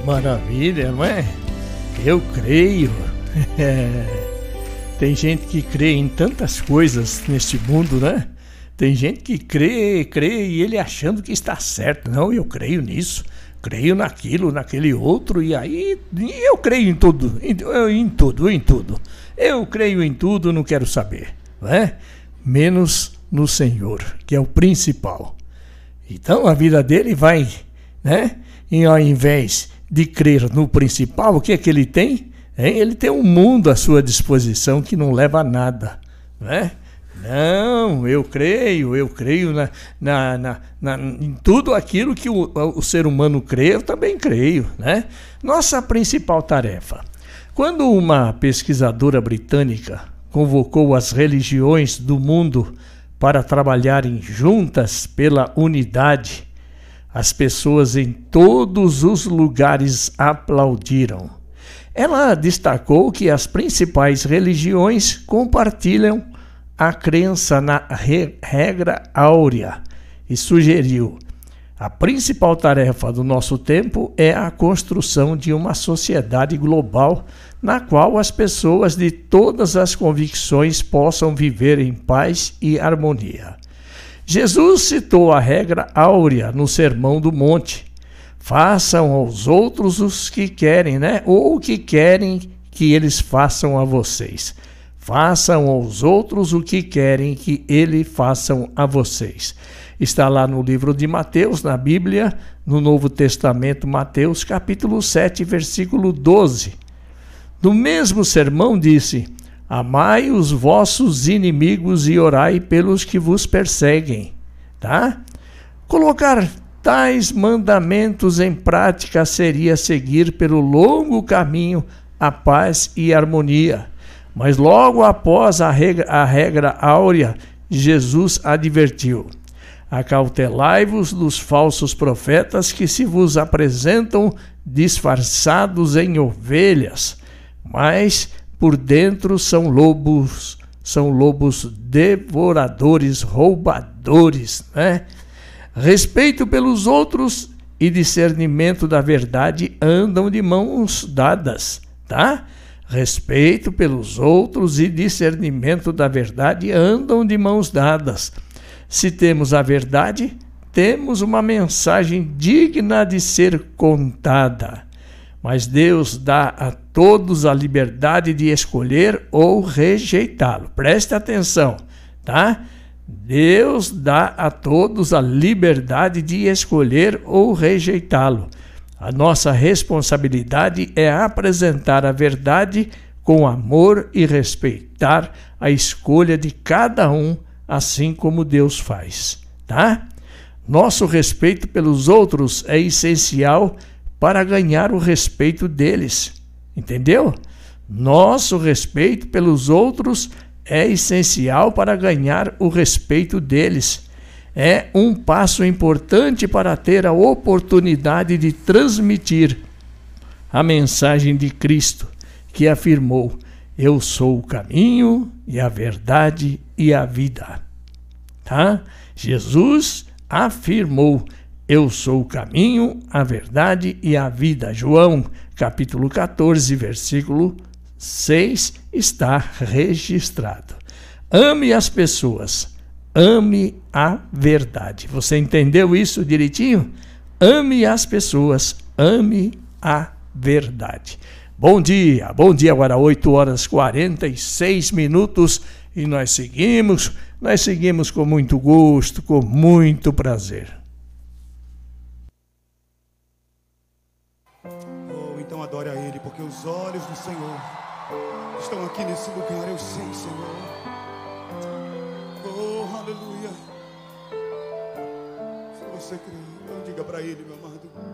Maravilha, não é? Eu creio. Tem gente que crê em tantas coisas neste mundo, né? Tem gente que crê e ele achando que está certo. Não, eu creio nisso, creio naquilo, naquele outro, e aí eu creio em tudo, em tudo. Eu creio em tudo, não quero saber, né? Menos no Senhor, que é o principal. Então a vida dele vai, né? E ao invés de crer no principal, o que é que ele tem? Ele tem um mundo à sua disposição que não leva a nada, né? Não, eu creio em tudo aquilo que o ser humano crê, eu também creio, né? Nossa principal tarefa. Quando uma pesquisadora britânica convocou as religiões do mundo para trabalharem juntas pela unidade, as pessoas em todos os lugares aplaudiram. Ela destacou que as principais religiões compartilham a crença na regra áurea e sugeriu: a principal tarefa do nosso tempo é a construção de uma sociedade global na qual as pessoas de todas as convicções possam viver em paz e harmonia. Jesus citou a regra áurea no Sermão do Monte. Façam aos outros os que querem, né? Ou o que querem que eles façam a vocês. Façam aos outros o que querem que eles façam a vocês. Está lá no livro de Mateus, na Bíblia, no Novo Testamento, Mateus, capítulo 7, versículo 12. No mesmo sermão disse: amai os vossos inimigos e orai pelos que vos perseguem. Tá? Colocar tais mandamentos em prática seria seguir pelo longo caminho a paz e harmonia. Mas logo após a regra áurea, Jesus advertiu: acautelai-vos dos falsos profetas que se vos apresentam disfarçados em ovelhas, mas por dentro são lobos devoradores, roubadores, né? Respeito pelos outros e discernimento da verdade andam de mãos dadas, tá? Respeito pelos outros e discernimento da verdade andam de mãos dadas. Se temos a verdade, temos uma mensagem digna de ser contada. Mas Deus dá a todos a liberdade de escolher ou rejeitá-lo. Preste atenção, tá? Deus dá a todos a liberdade de escolher ou rejeitá-lo. A nossa responsabilidade é apresentar a verdade com amor e respeitar a escolha de cada um, assim como Deus faz, tá? Nosso respeito pelos outros é essencial para ganhar o respeito deles, entendeu? Nosso respeito pelos outros é essencial para ganhar o respeito deles. É um passo importante para ter a oportunidade de transmitir a mensagem de Cristo, que afirmou: eu sou o caminho e a verdade e a vida. Tá? Jesus afirmou: eu sou o caminho, a verdade e a vida. João, capítulo 14, versículo 6, está registrado. Ame as pessoas, ame a verdade. Você entendeu isso direitinho? Ame as pessoas, ame a verdade. Bom dia, agora 8h46 e nós seguimos com muito gosto, com muito prazer. Então adore a Ele, porque os olhos do Senhor estão aqui nesse lugar, eu sei, Senhor. Oh, aleluia. Se você crê, diga para Ele, meu amado.